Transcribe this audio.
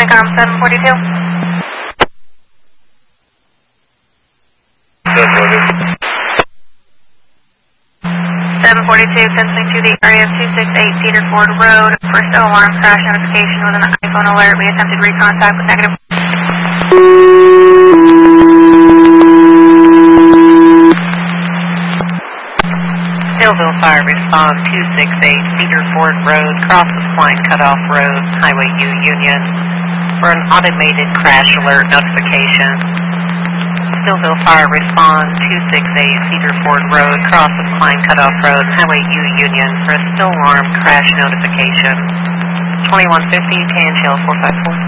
Incom 742. 742, sensing to the area of 268 Cedar Ford Road. For still alarm crash notification with an iPhone alert. We attempted recontact with negative. Stillville Fire respond 268 Cedar Ford Road, crosses Klein Cutoff Road, Highway U Union, for an automated crash alert notification. Stillville Fire respond 268 Cedar Ford Road, crosses Klein Cutoff Road, Highway U Union, for a still alarm crash notification. 2150 Tan Shell 454.